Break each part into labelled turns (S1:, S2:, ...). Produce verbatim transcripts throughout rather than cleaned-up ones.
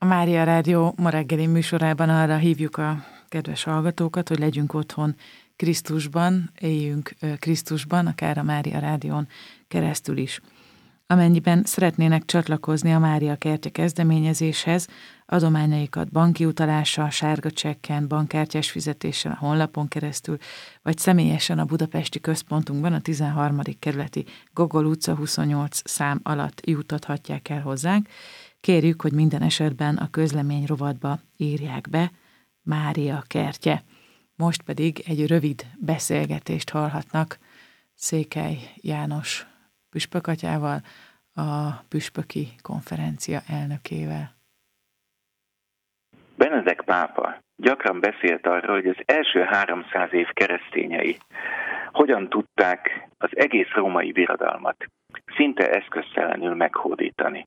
S1: Mária Rádió ma reggeli műsorában arra hívjuk a kedves hallgatókat, hogy legyünk otthon Krisztusban, éljünk Krisztusban, akár a Mária Rádión keresztül is. Amennyiben szeretnének csatlakozni a Mária Kertje kezdeményezéshez, adományaikat banki utalással, sárga csekken, bankkártyás fizetéssel a honlapon keresztül, vagy személyesen a budapesti központunkban a tizenharmadik kerületi Gogol utca huszonnyolc szám alatt juttathatják el hozzánk. Kérjük, hogy minden esetben a közlemény rovatba írják be Mária Kertje. Most pedig egy rövid beszélgetést hallhatnak Székely János püspökatyával, a püspöki konferencia elnökével.
S2: Benedek pápa gyakran beszélt arról, hogy az első háromszáz év keresztényei hogyan tudták az egész római birodalmat szinte eszköztelenül meghódítani.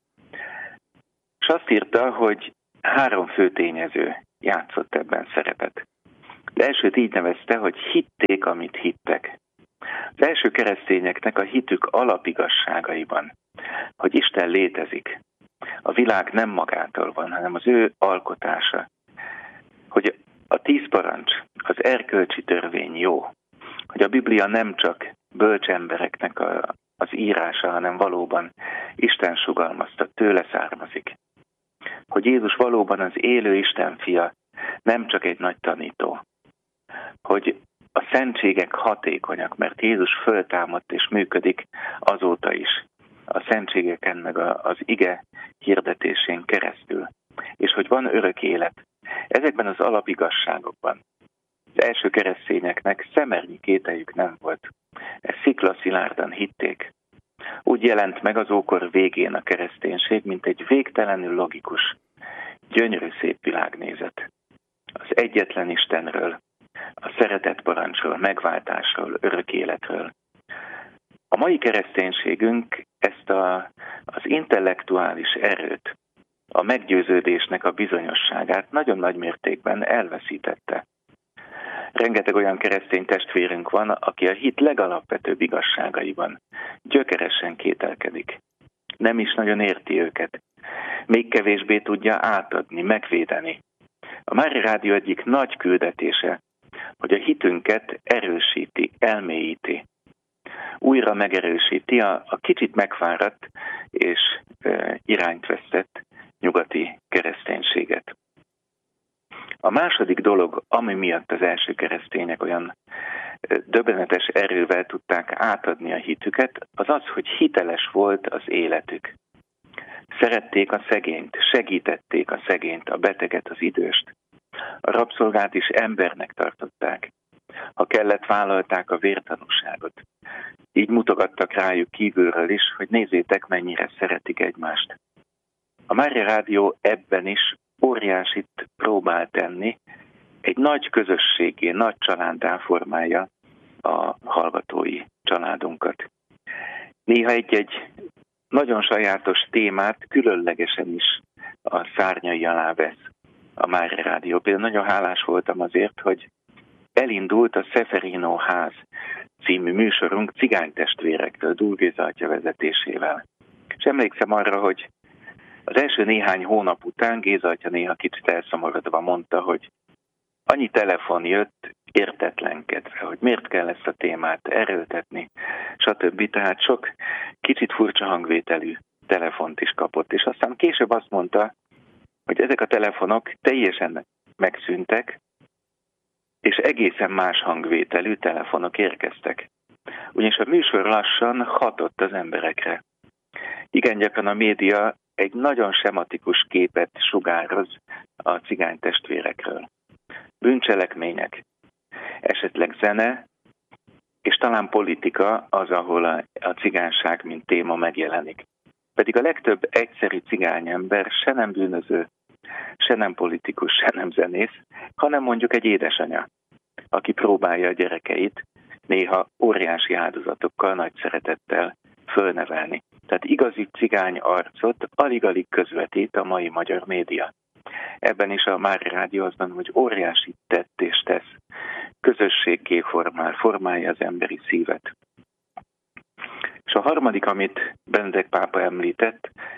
S2: És azt írta, hogy három fő tényező játszott ebben szerepet. De elsőt így nevezte, hogy hitték, amit hittek. Az első keresztényeknek a hitük alapigasságaiban, hogy Isten létezik. A világ nem magától van, hanem az ő alkotása. Hogy a tíz parancs, az erkölcsi törvény jó. Hogy a Biblia nem csak bölcs embereknek a, az írása, hanem valóban Isten sugalmazta, tőle származik. Hogy Jézus valóban az élő Isten fia, nem csak egy nagy tanító. Hogy a szentségek hatékonyak, mert Jézus föltámadt és működik azóta is. A szentségeken meg az ige hirdetésén keresztül. És hogy van örök élet. Ezekben az alapigasságokban az első keresztényeknek szemernyi kételjük nem volt. Ezt sziklaszilárdan hitték. Úgy jelent meg az ókor végén a kereszténység, mint egy végtelenül logikus, gyönyörű szép világnézet. Az egyetlen Istenről, a szeretet parancsról, megváltásról, örök életről. A mai kereszténységünk ezt a, az intellektuális erőt, a meggyőződésnek a bizonyosságát nagyon nagy mértékben elveszítette. Rengeteg olyan keresztény testvérünk van, aki a hit legalapvetőbb igazságaiban gyökeresen kételkedik. Nem is nagyon érti őket. Még kevésbé tudja átadni, megvédeni. A Mária Rádió egyik nagy küldetése, hogy a hitünket erősíti, elmélyíti. Újra megerősíti a, a kicsit megfáradt és e, irányt vesztett nyugati kereszténységet. A második dolog, ami miatt az első keresztények olyan döbbenetes erővel tudták átadni a hitüket, az az, hogy hiteles volt az életük. Szerették a szegényt, segítették a szegényt, a beteget, az időst. A rabszolgát is embernek tartották. Ha kellett, vállalták a vértanúságot. Így mutogattak rájuk kívülről is, hogy nézzétek, mennyire szeretik egymást. A Mária Rádió ebben is óriásit próbál tenni, egy nagy közösségé, nagy családdá formálja a hallgatói családunkat. Néha egy-egy nagyon sajátos témát különlegesen is a szárnyai alá vesz a Mária Rádió. Például nagyon hálás voltam azért, hogy elindult a Szeferino ház című műsorunk cigánytestvérektől, Dúl Géza atya vezetésével. És emlékszem arra, hogy az első néhány hónap után Géza atya néha kicsit elszomorodva mondta, hogy annyi telefon jött értetlenkedve, hogy miért kell ezt a témát erőltetni, stb. Tehát sok kicsit furcsa hangvételű telefont is kapott. És aztán később azt mondta, hogy ezek a telefonok teljesen megszűntek, és egészen más hangvételű telefonok érkeztek. Ugyanis a műsor lassan hatott az emberekre. Igen gyakran a média egy nagyon sematikus képet sugároz a cigány testvérekről. Bűncselekmények, esetleg zene, és talán politika az, ahol a, a cigányság mint téma megjelenik. Pedig a legtöbb egyszerű cigányember se nem bűnöző, se nem politikus, se nem zenész, hanem mondjuk egy édesanya, aki próbálja a gyerekeit néha óriási áldozatokkal, nagy szeretettel fölnevelni. Tehát igazi cigány arcot alig-alig közvetít a mai magyar média. Ebben is a Mária Rádió az van, hogy óriási tett és tesz, közösséggé formál, formálja az emberi szívet. És a harmadik, amit Benedek pápa említett,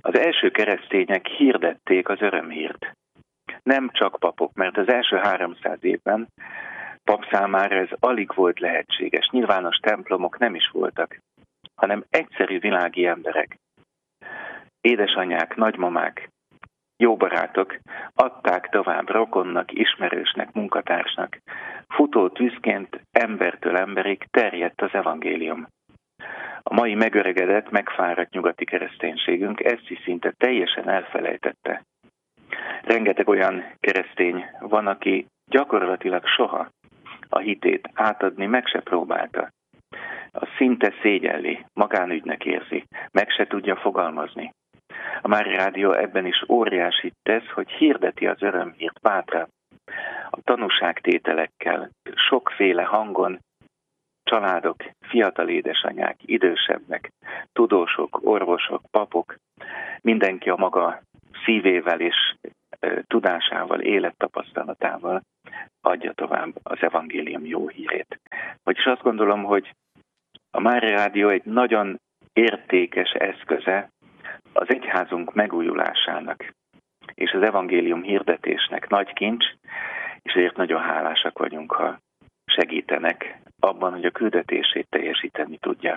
S2: Az első keresztények hirdették az örömhírt. Nem csak papok, mert az első háromszáz évben pap számára ez alig volt lehetséges. Nyilvános templomok nem is voltak, hanem egyszerű világi emberek, édesanyák, nagymamák, jó barátok adták tovább rokonnak, ismerősnek, munkatársnak. Futó tűzként embertől emberig terjedt az evangélium. A mai megöregedett, megfáradt nyugati kereszténységünk ezt is szinte teljesen elfelejtette. Rengeteg olyan keresztény van, aki gyakorlatilag soha a hitét átadni meg se próbálta. A szinte szégyelli, magánügynek érzi, meg se tudja fogalmazni. A Mária Rádió ebben is óriásit tesz, hogy hirdeti az örömhírt bátran. A tanúságtételekkel, sokféle hangon, családok, fiatal édesanyák, idősebbek, tudósok, orvosok, papok, mindenki a maga szívével és e, tudásával, élettapasztalatával adja tovább az evangélium jó hírét. Vagyis azt gondolom, hogy a Mária Rádió egy nagyon értékes eszköze az egyházunk megújulásának és az evangélium hirdetésnek nagy kincs, és ezért nagyon hálásak vagyunk, ha segítenek abban, hogy a küldetését teljesíteni tudja.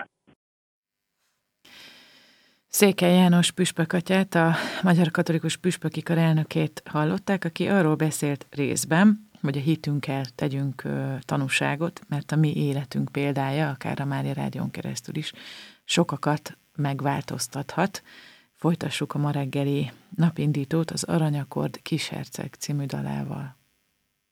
S1: Székely János püspökatyát, a Magyar Katolikus Püspöki Kar elnökét hallották, aki arról beszélt részben, hogy a hitünkkel tegyünk tanúságot, mert a mi életünk példája, akár a Mária Rádión keresztül is, sokakat megváltoztathat. Folytassuk a ma reggeli napindítót az Aranyakord Kisherceg című dalával.